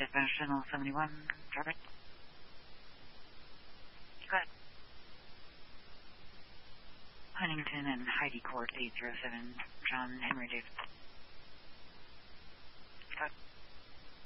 Dispatch Channel 71, traffic. Go ahead. Huntington and Heidi Court 807, John Henry David.